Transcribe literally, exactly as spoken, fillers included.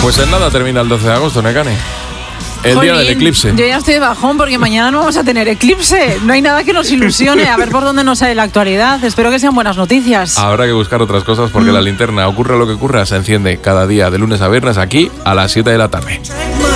Pues en nada termina el doce de agosto, Nekane. El Jolín, día del eclipse. Yo ya estoy de bajón porque mañana no vamos a tener eclipse. No hay nada que nos ilusione. A ver por dónde nos sale la actualidad. Espero que sean buenas noticias. Habrá que buscar otras cosas porque mm. la linterna, ocurra lo que ocurra, se enciende cada día de lunes a viernes aquí a las siete de la tarde.